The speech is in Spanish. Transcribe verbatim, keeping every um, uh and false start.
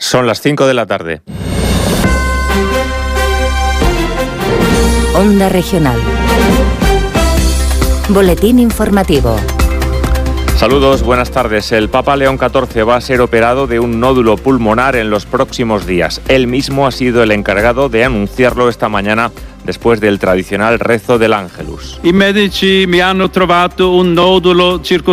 Son las cinco de la tarde. Onda Regional. Boletín informativo. Saludos, buenas tardes. El Papa León catorce va a ser operado de un nódulo pulmonar en los próximos días. Él mismo ha sido el encargado de anunciarlo esta mañana después del tradicional rezo del Ángelus. I medici mi hanno trovato un nodulo circo